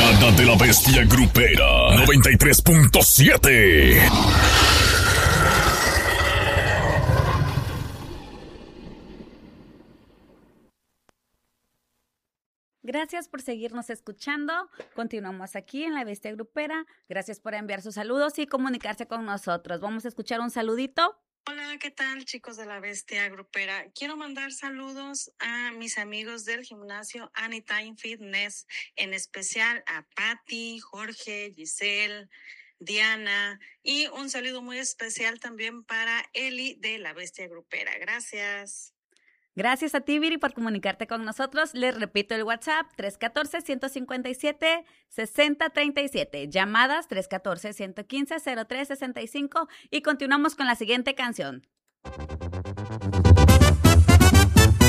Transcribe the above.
Manada de la Bestia Grupera 93.7. Gracias por seguirnos escuchando. Continuamos aquí en La Bestia Grupera. Gracias por enviar sus saludos y comunicarse con nosotros. Vamos a escuchar un saludito. Hola, ¿qué tal, chicos de La Bestia Grupera? Quiero mandar saludos a mis amigos del gimnasio Anytime Fitness, en especial a Patti, Jorge, Giselle, Diana, y un saludo muy especial también para Eli de La Bestia Grupera. Gracias. Gracias a ti, Viri, por comunicarte con nosotros. Les repito el WhatsApp, 314-157-6037. Llamadas, 314-115-0365. Y continuamos con la siguiente canción.